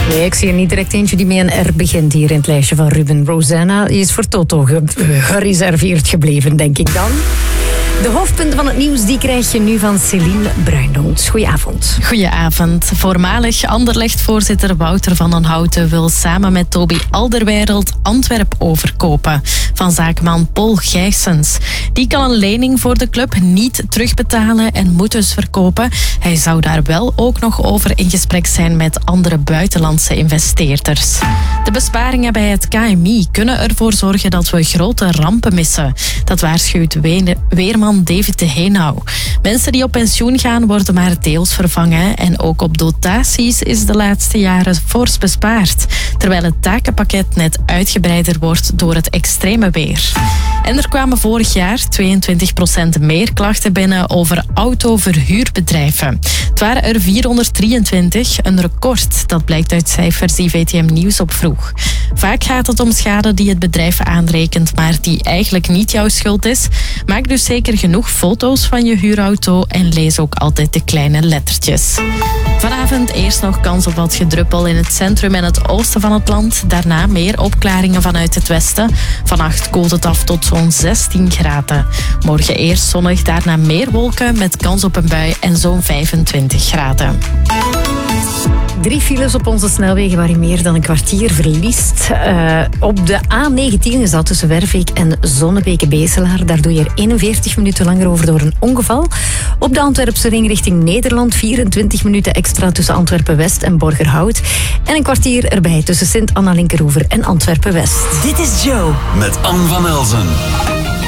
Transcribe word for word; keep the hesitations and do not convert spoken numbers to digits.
Nee, ik zie er niet direct eentje die met een R begint hier in het lijstje van Ruben. Rosanna is voor Toto ge- gereserveerd gebleven, denk ik dan. De hoofdpunten van het nieuws die krijg je nu van Céline Bruinholt. Goedenavond. Goedenavond. Voormalig Anderlecht-voorzitter Wouter van den Houten wil samen met Toby Alderweireld Antwerp overkopen van zaakman Paul Gijsens. Die kan een lening voor de club niet terugbetalen en moet dus verkopen. Hij zou daar wel ook nog over in gesprek zijn met andere buitenlandse investeerders. De besparingen bij het K M I kunnen ervoor zorgen dat we grote rampen missen. Dat waarschuwt we- weerman David de Heenau. Mensen die op pensioen gaan worden maar deels vervangen en ook op dotaties is de laatste jaren fors bespaard. Terwijl het takenpakket net uitgebreider wordt door het extreme weer. En er kwamen vorig jaar tweeëntwintig procent meer klachten binnen over autoverhuurbedrijven. Het waren er vierhonderddrieëntwintig, een record. Dat blijkt uit cijfers die V T M Nieuws opvroeg. Vaak gaat het om schade die het bedrijf aanrekent, maar die eigenlijk niet jouw schuld is. Maak dus zeker genoeg foto's van je huurauto en lees ook altijd de kleine lettertjes. Vanavond eerst nog kans op wat gedruppel in het centrum en het oosten van het land. Daarna meer opklaringen vanuit het westen. Vannacht koelt het af tot zo'n zestien graden. Morgen eerst zonnig, daarna meer wolken met kans op een bui en zo'n vijfentwintig graden. Drie files op onze snelwegen waar je meer dan een kwartier verliest. Uh, op de A negentien is dat tussen Werveek en Zonnebeke-Beselaar. Daar doe je er eenenveertig minuten langer over door een ongeval. Op de Antwerpse ring richting Nederland vierentwintig minuten extra tussen Antwerpen-West en Borgerhout. En een kwartier erbij tussen Sint-Anna-Linkeroever en Antwerpen-West. Dit is Joe met Anne van Elzen.